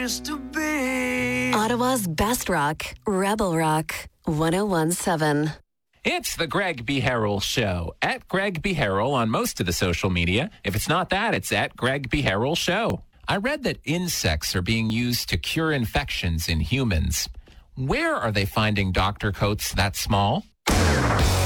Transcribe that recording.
used to be. Ottawa's best rock, Rebel Rock, 101.7. It's the Greg B. Harrell Show. At Greg B. Harrell on most of the social media. If it's not that, it's at Greg B. Harrell Show. I read that insects are being used to cure infections in humans. Where are they finding doctor coats that small?